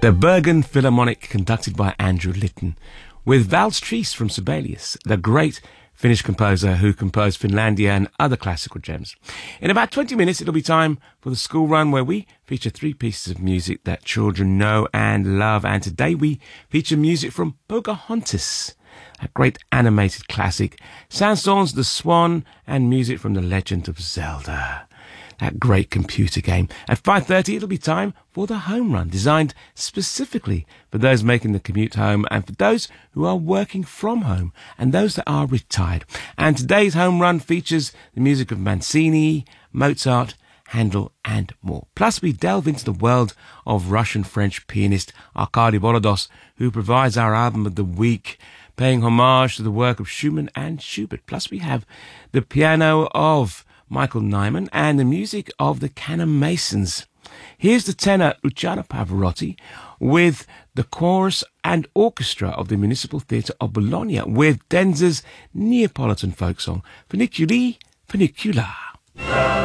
The Bergen Philharmonic, conducted by Andrew Litton, with Valstris from Sibelius, the great Finnish composer who composed Finlandia and other classical gems. In about 20 minutes, it'll be time for the school run, where we feature 3 pieces of music that children know and love. And today we feature music from Pocahontas, a great animated classic, Sanson's The Swan, and music from The Legend of Zelda, that great computer game. At 5:30, it'll be time for the home run, designed specifically for those making the commute home and for those who are working from home and those that are retired. And today's home run features the music of Mancini, Mozart, Handel and more. Plus, we delve into the world of Russian-French pianist Arkady Volodos, who provides our album of the week, paying homage to the work of Schumann and Schubert. Plus, we have the piano of Michael Nyman and the music of the Canon Masons. Here's the tenor Luciano Pavarotti with the chorus and orchestra of the Municipal Theatre of Bologna with Denza's Neapolitan folk song, Funiculi Funicula.